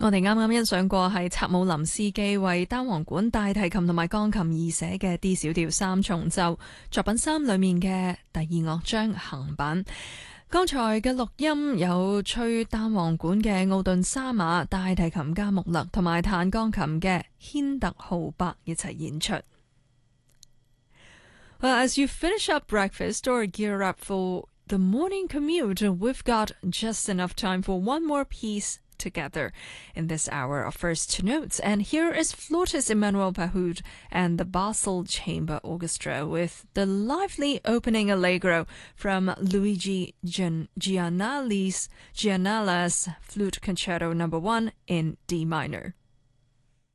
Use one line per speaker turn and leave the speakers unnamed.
我哋啱啱欣賞過係策姆林斯基為單簧管、大提琴同埋鋼琴而寫嘅 D 小調三重奏作品3裏面嘅第二樂章行版。剛才嘅錄音有吹單簧管嘅奧頓沙馬、大提琴家穆勒同埋彈鋼琴嘅軒特浩伯一齊演出。Well, as you finish up breakfast or gear up for the morning commute, we've got just enough time for one more piece together in this hour of First Notes. And here is flautist Emmanuel Pahud and the Basel Chamber Orchestra with the lively opening allegro from Luigi Giannalla's Flute Concerto No. 1 in D minor.